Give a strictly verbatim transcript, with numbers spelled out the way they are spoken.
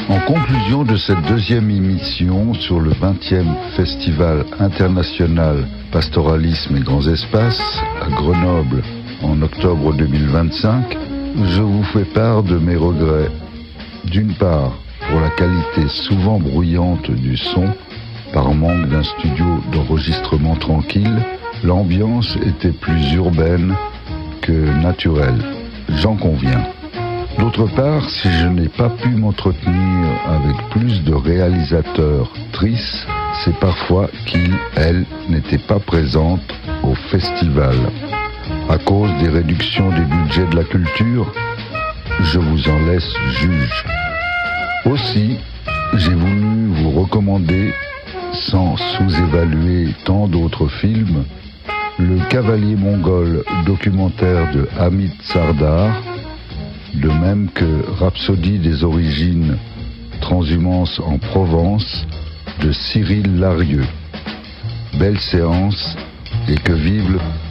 En conclusion de cette deuxième émission sur le vingtième Festival international Pastoralisme et Grands Espaces à Grenoble en octobre deux mille vingt-cinq, je vous fais part de mes regrets. D'une part, pour la qualité souvent bruyante du son, par manque d'un studio d'enregistrement tranquille, l'ambiance était plus urbaine que naturelle, j'en conviens. D'autre part, si je n'ai pas pu m'entretenir avec plus de réalisateurs tristes, c'est parfois qu'ils, elles, n'étaient pas présentes au festival. À cause des réductions des budgets de la culture, je vous en laisse juge. Aussi, j'ai voulu vous recommander, sans sous-évaluer tant d'autres films, Le Cavalier mongol, documentaire de Hamid Sardar, de même que Rhapsodie des origines, transhumance en Provence, de Cyril Larieux. Belle séance et que vive le